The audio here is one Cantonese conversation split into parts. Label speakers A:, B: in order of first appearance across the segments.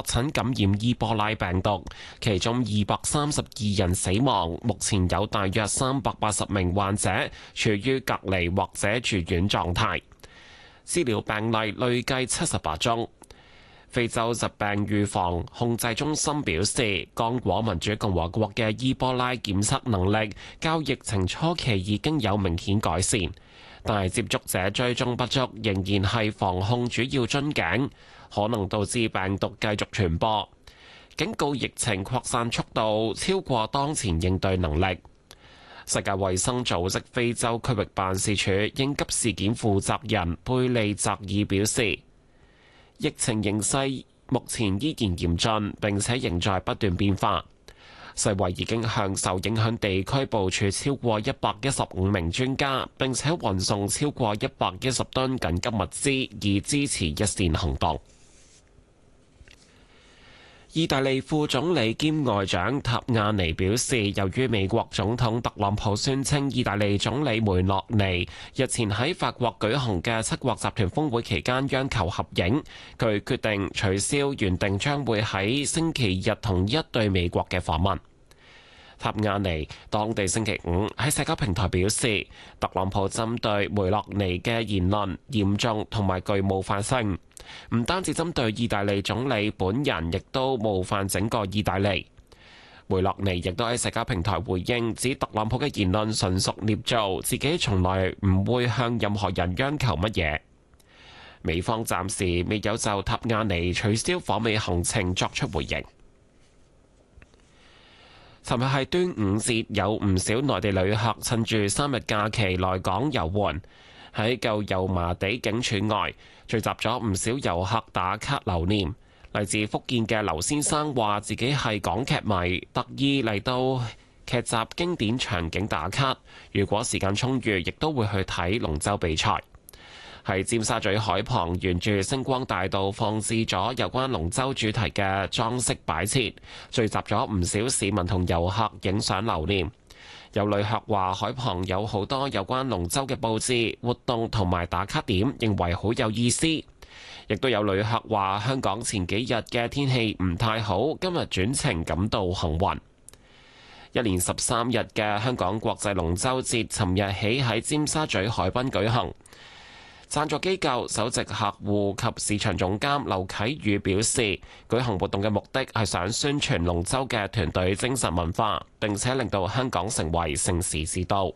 A: 診感染伊波拉病毒，其中232人死亡，目前有大約380名患者處於隔離或者住院狀態。治療病例累計78宗。非洲疾病預防控制中心表示，剛果民主共和國嘅伊波拉檢測能力較疫情初期已經有明顯改善，但係接觸者追蹤不足仍然係防控主要樽頸，可能導致病毒繼續傳播。警告疫情擴散速度超過當前應對能力。世界衛生組織非洲區域辦事處應急事件負責人貝利澤爾表示，疫情形勢目前依然嚴峻，並且仍在不斷變化。世衛已經向受影響地區部署超過115名專家，並且運送超過110噸緊急物資，以支持一線行動。意大利副總理兼外長塔亞尼表示，由於美國總統特朗普宣稱意大利總理梅洛尼日前喺法國舉行嘅七國集團峰會期間央求合影，佢決定取消原定將會喺星期日同一對美國嘅訪問。塔亞尼當地星期五喺社交平台表示，特朗普針對梅洛尼嘅言論嚴重同埋具冒犯性，唔單止針對意大利總理本人，亦都冒犯整個意大利。梅洛尼亦都喺社交平台回應，指特朗普嘅言論純屬捏造，自己從來唔會向任何人央求乜嘢。美方暫時未有就塔亞尼取消訪美行程作出回應。尋日係端午節，有唔少內地旅客趁住3日假期來港遊玩。喺舊油麻地警署外聚集咗唔少遊客打卡留念。嚟自福建嘅劉先生話自己係港劇迷，特意嚟到劇集經典場景打卡。如果時間充裕，亦都會去睇龍舟比賽。喺尖沙咀海旁，沿住星光大道放置咗有關龍舟主題嘅裝飾擺設，聚集咗唔少市民同遊客影相留念。有旅客話海旁有好多有關龍舟嘅佈置、活動同埋打卡點，認為好有意思。亦都有旅客話香港前幾日嘅天氣唔太好，今日轉晴感到幸運。一連13日嘅香港國際龍舟節，尋日起喺尖沙咀海濱舉行。贊助機構首席客戶及市場總監劉啟宇表示，舉行活動嘅目的係想宣傳龍舟嘅團隊精神文化，並且令到香港成為盛事之都。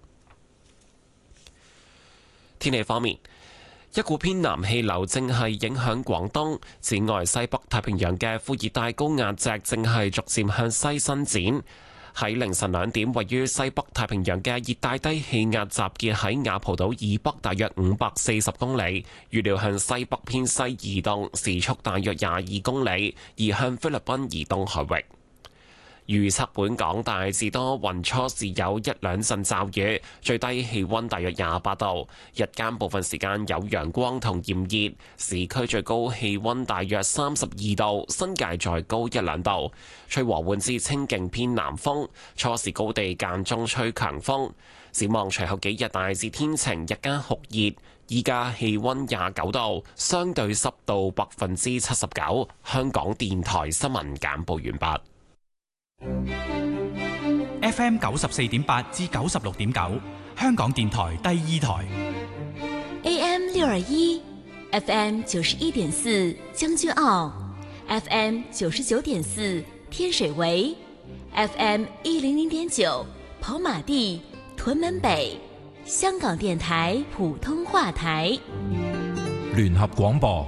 A: 天氣方面，一股偏南氣流正係影響廣東，此外西北太平洋嘅副熱帶高壓脊正係逐漸向西伸展。喺凌晨2點，位於西北太平洋嘅熱帶低氣壓集結喺雅蒲島以北大約540公里，預料向西北偏西移動，時速大約22公里，移向菲律賓以東海域。預測本港大致多雲，初時有1-2陣驟雨，最低氣溫大約28度，日間部分時間有陽光同炎熱，市區最高氣溫大約32度，新界再高1-2度，吹和緩至清勁偏南風，初時高地間中吹強風。展望隨後幾日大致天晴，日間酷熱，依家氣溫29度，相對濕度79%。香港電台新聞簡報完畢。
B: FM 94.8至96.9，香港電台第2台。
C: AM 621 FM 91.4將軍澳 FM 99.4天水圍 FM 100.9跑馬地屯門北，香港電台普通話台。
D: 聯合廣播。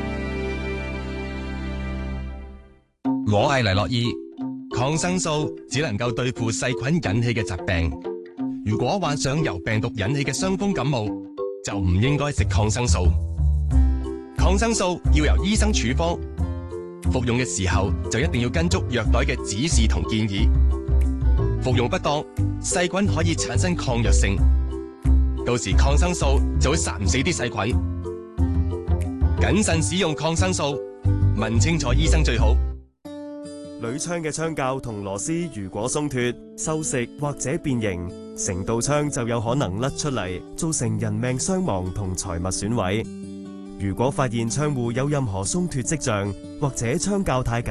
E: 我係黎樂意。抗生素只能夠對付細菌引起嘅疾病，如果患上由病毒引起嘅傷風感冒，就唔應該食抗生素。抗生素要由醫生處方，服用嘅時候就一定要跟足藥袋嘅指示同建議。服用不當，細菌可以產生抗藥性，到時抗生素就會殺唔死啲細菌。謹慎使用抗生素，問清楚醫生最好。
F: 鋁槍嘅槍架同螺絲如果鬆脫、鏽蝕或者變形，成道槍就有可能甩出嚟，造成人命傷亡同財物損毀。如果發現窗戶有任何鬆脫跡象，或者槍架太緊，